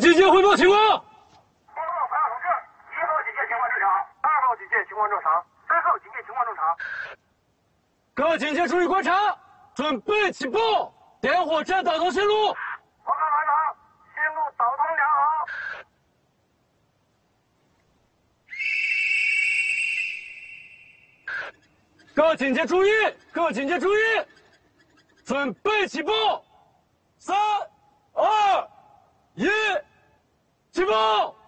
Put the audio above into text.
警戒汇报情况。 报告排长同志，1号警戒情况正常，2号警戒情况正常，3号警戒情况正常。 各警戒注意观察，准备起步，点火站导通线路。 报告排长，线路导通良好。 各警戒注意，各警戒注意，准备起步，3、2、1，起步！